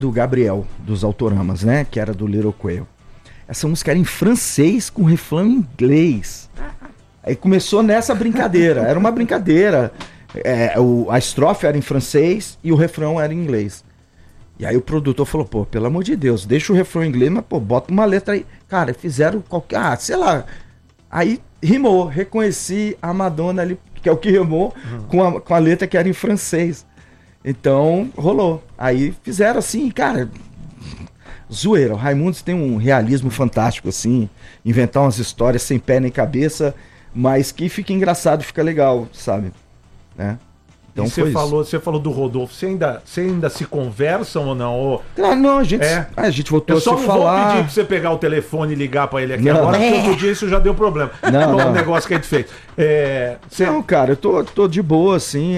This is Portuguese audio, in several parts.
do Gabriel, dos Autoramas, né? Que era do Little Quail. Essa música era em francês com refrão em inglês. Aí começou nessa brincadeira. Era uma brincadeira. A estrofe era em francês e o refrão era em inglês. E aí o produtor falou, pô, pelo amor de Deus, deixa o refrão em inglês, mas pô, bota uma letra aí. Cara, fizeram qualquer... sei lá. Aí rimou. Reconheci a Madonna ali, que é o que rimou, com a letra que era em francês. Então, rolou. Aí fizeram assim, cara, zoeira. O Raimundos tem um realismo fantástico, assim, inventar umas histórias sem pé nem cabeça, mas que fica engraçado, fica legal, sabe? Né? Então você falou do Rodolfo, você ainda se conversam ou não? Ou... Claro, não, a gente voltou a se falar. Eu só não vou pedir pra você pegar o telefone e ligar pra ele aqui agora, porque outro dia isso já deu problema. Não. O negócio que a gente fez. Não, cara, eu tô de boa, assim,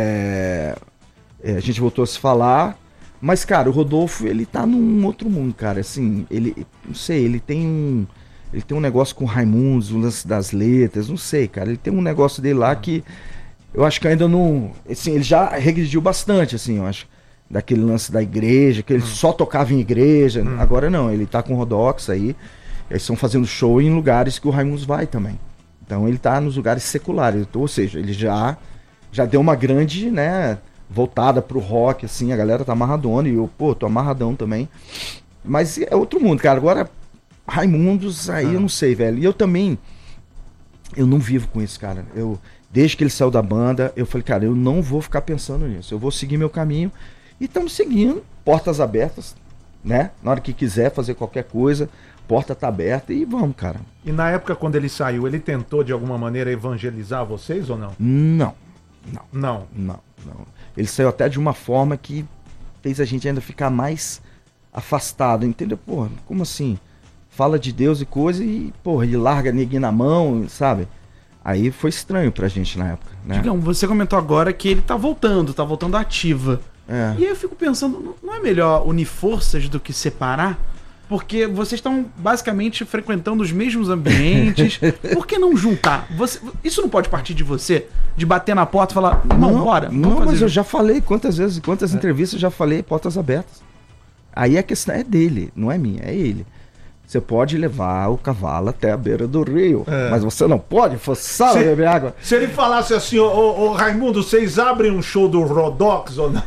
a gente voltou a se falar, mas, cara, o Rodolfo, ele tá num outro mundo, cara, assim, não sei, ele tem um negócio com o Raimundos, o lance das letras, não sei, cara, ele tem um negócio dele lá que eu acho que ainda não, assim, ele já regrediu bastante, assim, eu acho, daquele lance da igreja, que ele só tocava em igreja, agora não, ele tá com o Rodox aí, eles estão fazendo show em lugares que o Raimundos vai também, então ele tá nos lugares seculares, ou seja, ele já deu uma grande, né, voltada pro rock, assim, a galera tá amarradona, e eu, pô, tô amarradão também, mas é outro mundo, cara, agora Raimundos, aí eu não sei, velho, e eu não vivo com isso, cara, desde que ele saiu da banda, eu falei, cara, eu não vou ficar pensando nisso, eu vou seguir meu caminho, e estamos seguindo, portas abertas, né, na hora que quiser fazer qualquer coisa, porta tá aberta e vamos, cara. E na época quando ele saiu, ele tentou de alguma maneira evangelizar vocês ou não? Não. Ele saiu até de uma forma que fez a gente ainda ficar mais afastado, entendeu? Porra, como assim? Fala de Deus e coisa e, porra, ele larga neguinho na mão, sabe? Aí foi estranho pra gente na época, né? Digão, você comentou agora que ele tá voltando ativa. E aí eu fico pensando, não é melhor unir forças do que separar? Porque vocês estão basicamente frequentando os mesmos ambientes. Por que não juntar? Isso não pode partir de você? De bater na porta e falar, não, bora. Não, mas eu já falei quantas entrevistas eu já falei, portas abertas. Aí a questão é dele, não é minha, é ele. Você pode levar o cavalo até a beira do rio, mas você não pode forçar a beber água. Se ele falasse assim, ô Raimundo, vocês abrem um show do Rodox ou não?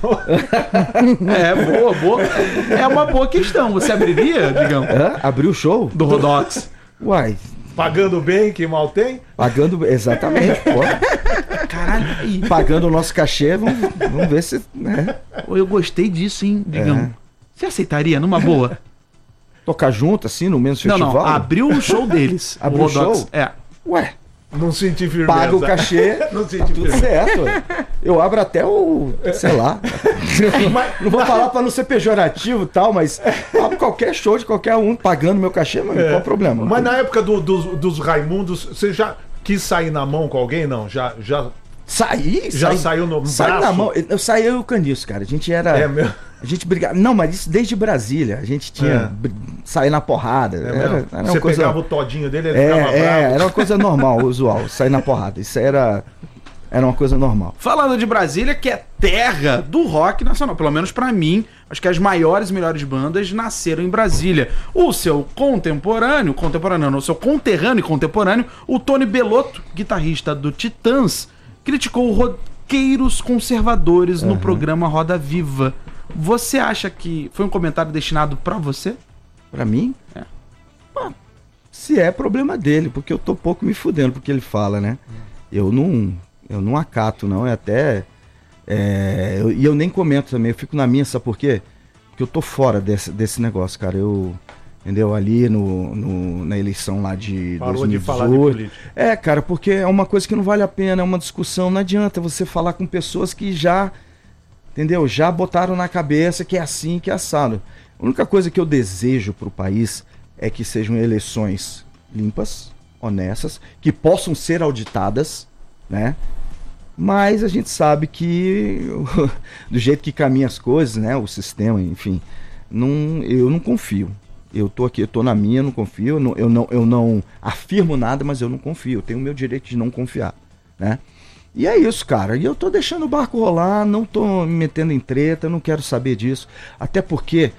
Boa. É uma boa questão. Você abriria, Digão? Abrir o show? Do Rodox. Uai. Pagando bem, que mal tem? Pagando, exatamente, pô. Caralho. Pagando o nosso cachê, vamos ver se... Né? Eu gostei disso, hein, Digão? Você aceitaria, numa boa? Tocar junto, assim, no mesmo festival? Não, abriu o show deles. Abriu o show? Ué. Não senti firmeza. Paga o cachê, não senti tudo certo. Eu abro até sei lá. Não vou falar pra não ser pejorativo e tal, mas abro qualquer show de qualquer um, pagando meu cachê, mas qual o problema? Mas na época dos Raimundos, você já quis sair na mão com alguém, não? Já saiu no braço? Na mão. Eu saí e o Caniço, cara. A gente era... A gente brigava. Não, mas isso desde Brasília. A gente tinha sair na porrada. Era você uma coisa... pegava o todinho dele, ele ficava bravo. Era uma coisa normal, usual, sair na porrada. Isso era uma coisa normal. Falando de Brasília, que é terra do rock nacional, pelo menos pra mim, acho que as maiores e melhores bandas nasceram em Brasília. O seu conterrâneo, o Tony Bellotto, guitarrista do Titãs, criticou roqueiros conservadores no programa Roda Viva. Você acha que foi um comentário destinado pra você? Pra mim? Se é problema dele, porque eu tô pouco me fudendo porque ele fala, né? Eu não acato, não. Eu nem comento também, eu fico na minha, sabe por quê? Porque eu tô fora desse negócio, cara. Entendeu? Ali na eleição lá de 2018. De falar de política. Cara, porque é uma coisa que não vale a pena, é uma discussão. Não adianta você falar com pessoas que já... Entendeu? Já botaram na cabeça que é assim, que é assado. A única coisa que eu desejo pro país é que sejam eleições limpas, honestas, que possam ser auditadas, né? Mas a gente sabe que do jeito que caminham as coisas, né? O sistema, enfim, eu não confio. Eu tô aqui, eu tô na minha, não confio. Eu não afirmo nada, mas eu não confio. Eu tenho o meu direito de não confiar, né? E é isso, cara. E eu tô deixando o barco rolar, não tô me metendo em treta, não quero saber disso. Até porque